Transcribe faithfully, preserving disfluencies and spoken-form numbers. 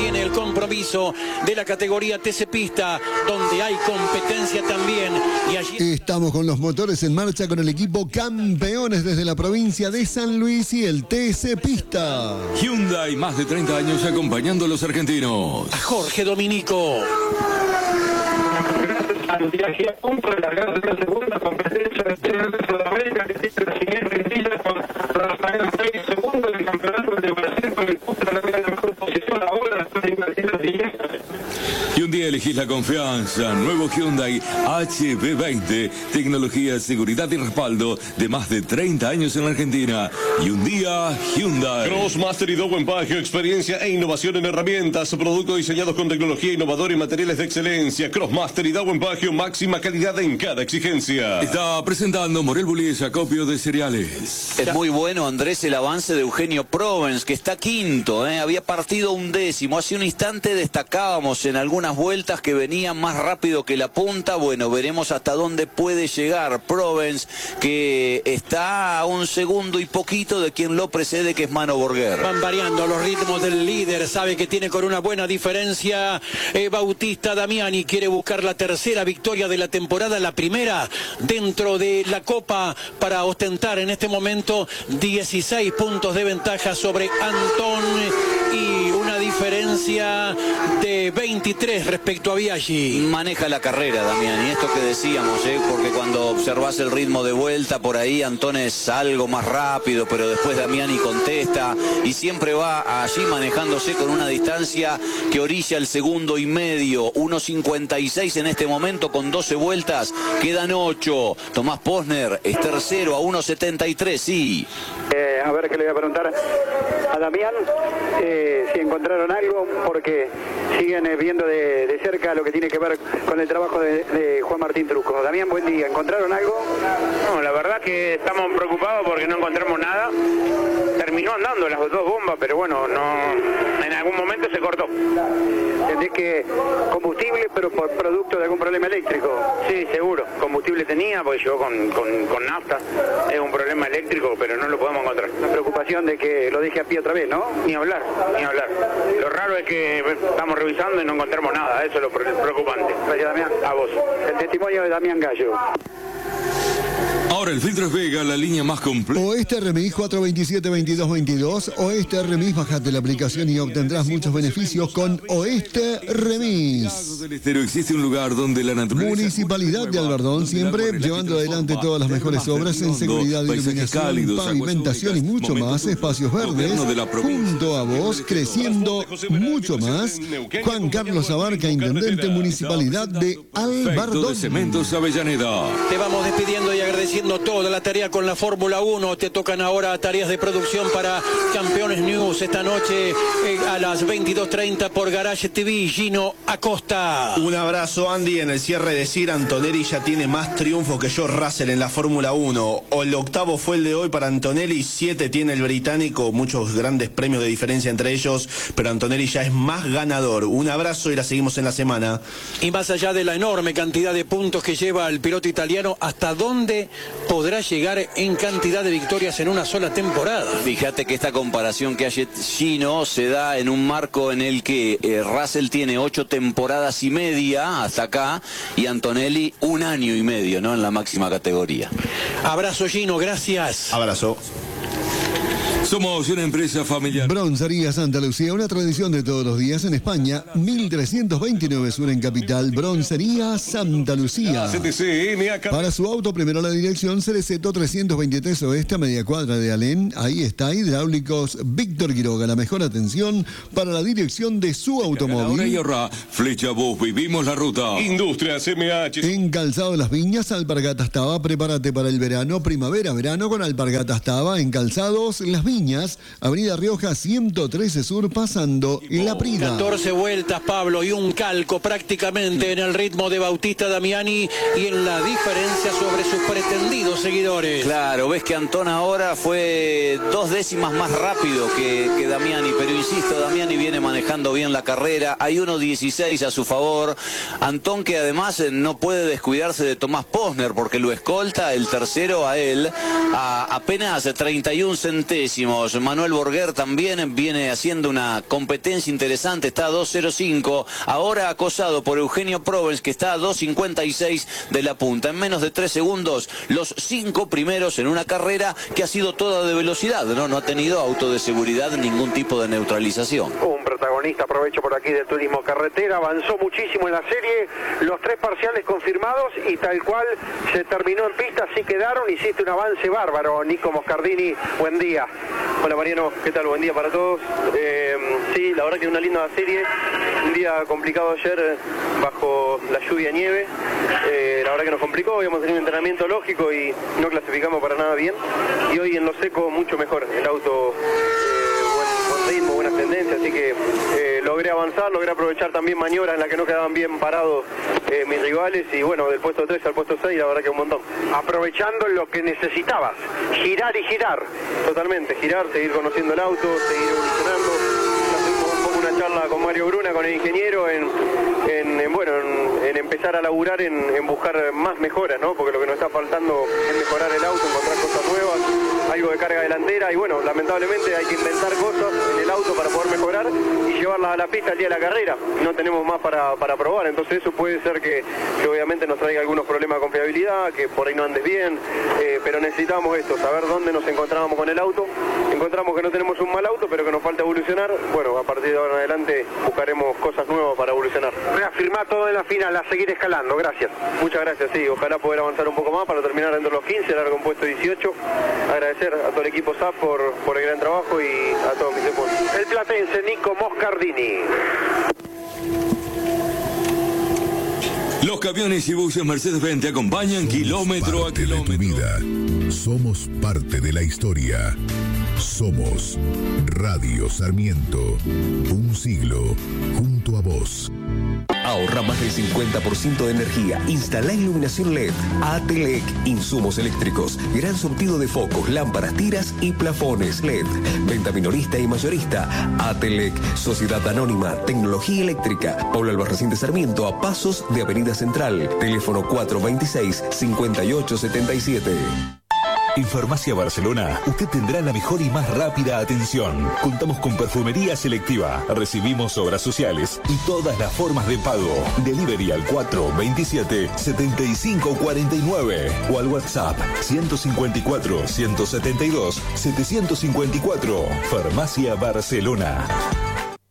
viene el compromiso de la categoría T C Pista, donde hay competencia también. Y allí... Estamos con los motores en marcha con el equipo campeones desde la provincia de San Luis y el T C Pista. Hyundai, más de treinta años acompañando a los argentinos. A Jorge Dominico. Aquí a punto de largar de la segunda competencia de Sudamérica, que tiene la siguiente grilla con Rafael Rey, segundo del campeonato de Brasil, con el punto de la mejor posición ahora, después de invertir la siguiente. Y un día elegís la confianza. Nuevo Hyundai H B veinte. Tecnología, seguridad y respaldo de más de treinta años en la Argentina. Y un día Hyundai. Crossmaster y Dowen Pagio, experiencia e innovación en herramientas. Productos diseñados con tecnología innovadora y materiales de excelencia. Crossmaster y Dowen Pagio, máxima calidad en cada exigencia. Está presentando Morel Bullies, acopio de cereales. Es muy bueno, Andrés, el avance de Eugenio Provence, que está quinto, ¿eh? Había partido un décimo. Hace un instante destacábamos en algunas vueltas que venía más rápido que la punta. Bueno, veremos hasta dónde puede llegar Provence, que está a un segundo y poquito de quien lo precede, que es Mano Borguer. Van variando los ritmos del líder, sabe que tiene con una buena diferencia eh, Bautista Damiani, quiere buscar la tercera victoria de la temporada, la primera dentro de la Copa, para ostentar en este momento dieciséis puntos de ventaja sobre Antón y una diferencia de veintitrés respecto a Biaggi. Maneja la carrera Damiani, esto que decíamos, ¿eh? Porque cuando observás el ritmo de vuelta por ahí, Antón es algo más rápido, pero después Damiani contesta y siempre va allí manejándose con una distancia que orilla el segundo y medio. uno cincuenta y seis en este momento con doce vueltas, quedan ocho. Tomás Posner es tercero a uno setenta y tres, sí. Eh, a ver qué le voy a preguntar a Damián, eh, si encontraron algo, porque siguen eh, viendo de, de cerca lo que tiene que ver con el trabajo de, de Juan Martín Trucco. Damián, buen día. ¿Encontraron algo? No, la verdad que estamos preocupados porque no encontramos nada. Terminó andando las dos bombas, pero bueno, no, en algún momento se cortó. ¿Entendés que combustible, pero por producto de algún problema eléctrico? Sí, seguro. Combustible tenía, porque llegó con, con, con nafta. Es un problema eléctrico, pero no lo podemos encontrar. La preocupación de que lo deje a pie otra vez, ¿no? Ni hablar, ni hablar. Lo raro es que estamos revisando y no encontramos nada. Eso es lo preocupante. Gracias, Damián. A vos. El testimonio de Damián Gallo. Ahora el filtro es Vega, la línea más completa. Oeste Remis cuatro veintisiete veintidós veintidós. Oeste Remis, bajate la aplicación y obtendrás muchos beneficios con Oeste Remis. Del Estero existe un lugar donde la naturaleza... Municipalidad de Albardón, siempre llevando adelante todas las mejores obras en seguridad, iluminación, pavimentación y mucho más, espacios verdes, junto a vos, creciendo mucho más. Juan Carlos Abarca, Intendente Municipalidad de Albardón. Cementos Avellaneda. Te vamos despidiendo y agradeciendo toda la tarea con la Fórmula uno. Te tocan ahora tareas de producción para Campeones News esta noche eh, a las veintidós treinta por Garage T V. Gino Acosta. Un abrazo, Andy. En el cierre decir, Antonelli ya tiene más triunfos que George Russell en la Fórmula uno. O el octavo fue el de hoy para Antonelli, siete tiene el británico, muchos grandes premios de diferencia entre ellos, pero Antonelli ya es más ganador. Un abrazo y la seguimos en la semana. Y más allá de la enorme cantidad de puntos que lleva el piloto italiano, ¿hasta dónde podrá llegar en cantidad de victorias en una sola temporada? Fíjate que esta comparación que hace Gino se da en un marco en el que eh, Russell tiene ocho temporadas y media hasta acá y Antonelli un año y medio, ¿no? En la máxima categoría. Abrazo, Gino, gracias. Abrazo. Somos una empresa familiar. Broncería Santa Lucía, una tradición de todos los días en España. mil trescientos veintinueve Sur en Capital. Broncería Santa Lucía. Para su auto, primero la dirección Cereceto trescientos veintitrés Oeste, a media cuadra de Alén. Ahí está, Hidráulicos Víctor Quiroga. La mejor atención para la dirección de su automóvil. Y ahorra. Flecha Bus, vivimos la ruta. Industrias M H. En Calzado de las Viñas, Alpargatas Taba, prepárate para el verano, primavera, verano con Alpargatas Taba. En Calzados Las Viñas, Avenida Rioja ciento trece Sur, pasando La Prida. catorce vueltas, Pablo, y un calco prácticamente en el ritmo de Bautista Damiani y en la diferencia sobre sus pretendidos seguidores. Claro, ves que Antón ahora fue dos décimas más rápido que, que Damiani, pero insisto, Damiani viene manejando bien la carrera. Hay uno dieciséis a su favor. Antón, que además no puede descuidarse de Tomás Posner porque lo escolta el tercero a él a apenas treinta y un centésimos. buenísimos. Manuel Borguer también viene haciendo una competencia interesante, está a dos cero cinco, ahora acosado por Eugenio Provence, que está a dos cincuenta y seis de la punta. En menos de tres segundos, los cinco primeros en una carrera que ha sido toda de velocidad, ¿no? No ha tenido auto de seguridad, ningún tipo de neutralización. Un protagonista, aprovecho por aquí del turismo carretera, avanzó muchísimo en la serie, los tres parciales confirmados y tal cual se terminó en pista, así quedaron, hiciste un avance bárbaro, Nico Moscardini, buen día. Hola Mariano, ¿qué tal? Buen día para todos. Eh, sí, la verdad que una linda serie, un día complicado ayer bajo la lluvia nieve, eh, la verdad que nos complicó, habíamos tenido un entrenamiento lógico y no clasificamos para nada bien, y hoy en lo seco mucho mejor, el auto eh, buen, buen ritmo, buenas tendencias, así que eh, logré avanzar, logré aprovechar también maniobras en las que no quedaban bien parados eh, mis rivales, y bueno, del puesto tres al puesto seis, la verdad que un montón. Aprovechando lo que necesitabas, girar y girar. Totalmente, girar, seguir conociendo el auto, seguir evolucionando. Hacemos un poco una charla con Mario Bruna, con el ingeniero, en, en, en bueno, en, en empezar a laburar en, en buscar más mejoras, ¿no? Porque lo que nos está faltando es mejorar el auto, encontrar cosas nuevas, algo de carga delantera, y bueno, lamentablemente hay que inventar cosas en el auto para poder mejorar y llevarlas a la pista el día de la carrera. No tenemos más para, para probar, entonces eso puede ser que, que obviamente nos traiga algunos problemas de confiabilidad, que por ahí no andes bien, eh, pero necesitamos esto, saber dónde nos encontrábamos con el auto. Encontramos que no tenemos un mal auto, pero que nos falta evolucionar. Bueno, a partir de ahora en adelante buscaremos cosas nuevas para evolucionar. Reafirmar todo en la final, a seguir escalando, gracias. Muchas gracias, sí, ojalá poder avanzar un poco más para terminar dentro de los quince, largo en puesto dieciocho. Agradecer a todo el equipo S A P por, por el gran trabajo y a todos mis equipos. El platense Nico Moscardini. Los camiones y buses Mercedes-Benz te acompañan Somos kilómetro a kilómetro. De tu vida. Somos parte de la historia. Somos Radio Sarmiento. Un siglo junto a vos. Ahorra más del cincuenta por ciento de energía. Instala iluminación L E D. Atelec, insumos eléctricos. Gran surtido de focos, lámparas, tiras y plafones L E D. Venta minorista y mayorista. Atelec, Sociedad Anónima, Tecnología Eléctrica. Pablo Albarracín de Sarmiento, a pasos de Avenida Central. Teléfono cuatro veintiséis, cincuenta y ocho setenta y siete. En Farmacia Barcelona, usted tendrá la mejor y más rápida atención. Contamos con perfumería selectiva, recibimos obras sociales y todas las formas de pago. Delivery al cuatro veintisiete, setenta y cinco cuarenta y nueve o al WhatsApp ciento cincuenta y cuatro, ciento setenta y dos, setecientos cincuenta y cuatro. Farmacia Barcelona.